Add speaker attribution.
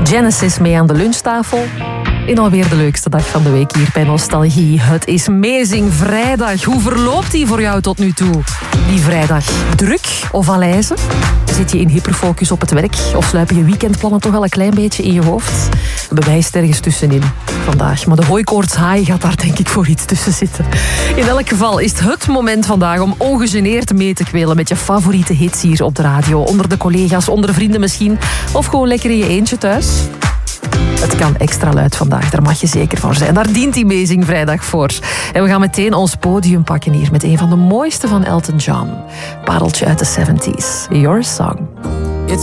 Speaker 1: Genesis mee aan de lunchtafel. In alweer de leukste dag van de week hier bij Nostalgie. Het is Amazing Vrijdag. Hoe verloopt die voor jou tot nu toe? Die vrijdag druk of alijze? Zit je in hyperfocus op het werk? Of sluipen je weekendplannen toch al een klein beetje in je hoofd? Bij mij is het ergens tussenin vandaag. Maar de hooikoortshaai gaat daar denk ik voor iets tussen zitten. In elk geval is het moment vandaag om ongegeneerd mee te kwelen met je favoriete hits hier op de radio. Onder de collega's, onder vrienden misschien. Of gewoon lekker in je eentje thuis. Het kan extra luid vandaag, daar mag je zeker van zijn. Daar dient die Amazing Vrijdag voor. En we gaan meteen ons podium pakken hier met een van de mooiste van Elton John. Pareltje uit de 70s. Your Song.